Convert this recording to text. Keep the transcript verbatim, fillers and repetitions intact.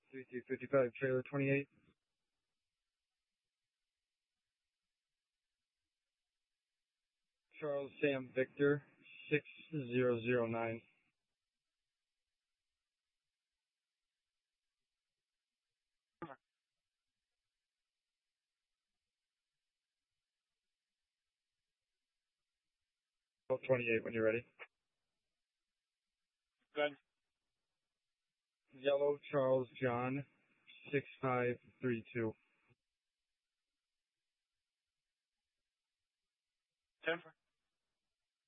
three two fifty-five, trailer twenty-eight. Charles Sam Victor, six zero zero nine. twenty-eight when you're ready. Good. Yellow Charles John, six five three two. Ten.